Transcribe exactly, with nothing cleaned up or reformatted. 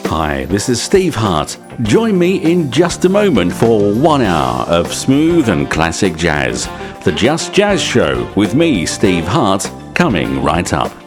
Hi, this is Steve Hart. Join me in just a moment for one hour of smooth and classic jazz. The Just Jazz Show with me, Steve Hart, coming right up.